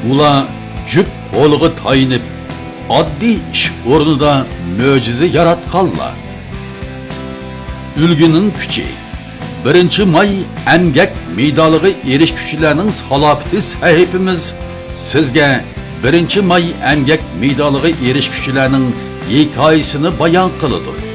Ular cüp qo'liga tayinib, oddiy ish o'rnida mo'jiza yaratganlar. Ulguning kuchi 1-may emgak medaliga erishuvchilarning salohiyati sahifamiz sizga 1-may emgak medaliga erishuvchilarning hikoyasini bayon qiladi.